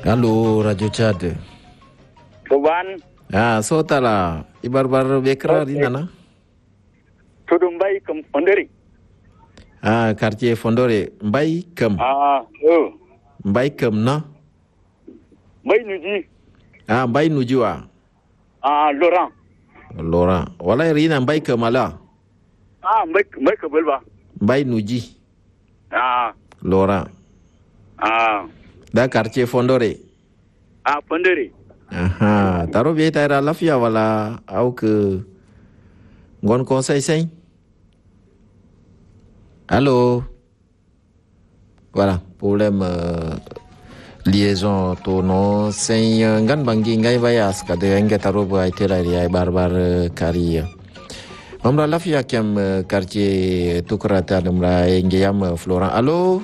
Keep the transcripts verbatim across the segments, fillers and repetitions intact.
Allô, Radio Tchad. Soban. Ah, sotala. Ibar-bar bekra di nana. Tudu Mbaye comme Fondori. Ah, quartier Fondori. Mbaye comme. Ah, oh. Mbaye comme na. Mbaye Nuji. Ah, Mbaye Nuji wa. Ah, Laurent. Laurent. Wala rina Mbaye comme ala. Ah, Mbaye Mbaye Kabelba. Mbaye Nuji. Ah. Laurent. Ah. Da quartier Fondori. Ah, Fondori. Aha, taro biye taira lafiya wala au ke ngon conseil sein. Allô. Voilà, problème euh, liaison to no sein ngan bangi ngai bayas kade ngai taro ba itera ya barbar kari. Mamra lafiya kem quartier Tukrata namra ngeyam Florent. Allô.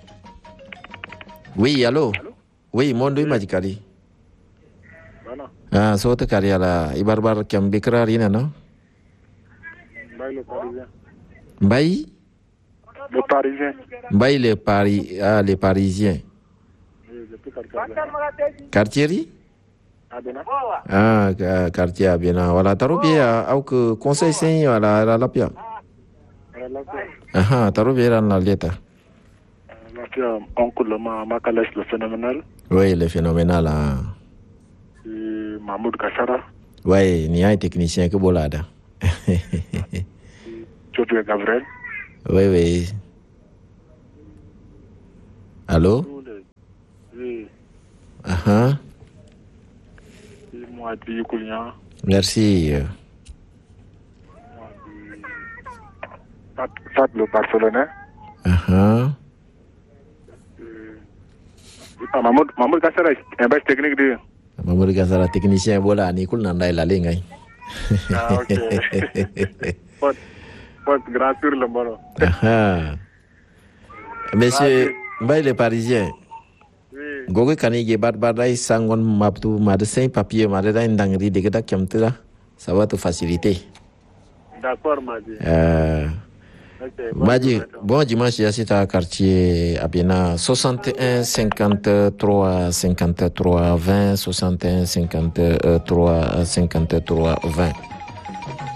Oui, allô. Oui, mondo imajikali. Ah, so te kariala ibar-bar kem bikrar ina no? Mbaye le Parisien. Mbaye? Le Parisien. Mbaye le Paris, ah, les Parisiens. Oui, le plus quartier. Quartier? Abena. Ah, quartier Abena. Voilà, tarobia au que conseil sen wala la lapia. Aha, tarobia la leta. Lapia oncle le Makales le phénoménal. Oui, le phénoménal ah. Mahmoud Kassara. Ouais, ni un technicien que bolada. Josué Gabriel. Oui, oui. Allô? Oui. Ah Moi, je suis Merci. Fat le Barcelonais. Ah Mahmoud Mahmoud Kassara est un bel technique de. Mamoudou Gassara technicien bola ni kul nanda la lengai. Ah ok. Pot pot grand sur le mono. Ah. Monsieur Mbaye le Parisien. Oui. Gogo kanige bad badai sangon maptu mad saint papier mad da ndangri de gada kemtra. Ça va te faciliter. D'accord Madi. Euh Okay, Maji, bon dimanche, ici à quartier Abena, soixante et un cinquante-trois cinquante-trois vingt, soixante et un cinquante-trois cinquante-trois vingt.